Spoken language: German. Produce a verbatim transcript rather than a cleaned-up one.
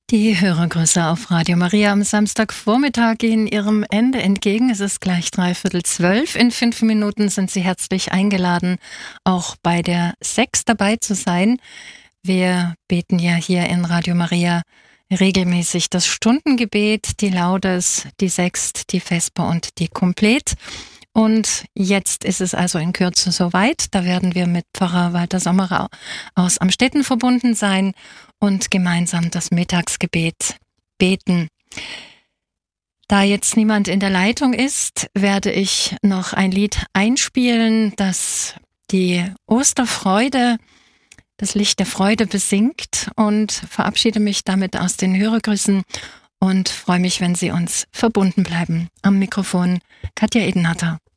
Die Hörergrüße auf Radio Maria am Samstagvormittag gehen ihrem Ende entgegen. Es ist gleich dreiviertel zwölf. In fünf Minuten sind Sie herzlich eingeladen, auch bei der Sechs dabei zu sein. Wir beten ja hier in Radio Maria regelmäßig das Stundengebet, die Laudes, die Sext, die Vesper und die Komplet. Und jetzt ist es also in Kürze soweit. Da werden wir mit Pfarrer Walter Sommerer aus Amstetten verbunden sein und gemeinsam das Mittagsgebet beten. Da jetzt niemand in der Leitung ist, werde ich noch ein Lied einspielen, das die Osterfreude, das Licht der Freude besingt, und verabschiede mich damit aus den Hörergrüßen und freue mich, wenn Sie uns verbunden bleiben. Am Mikrofon Katja Edenhatter.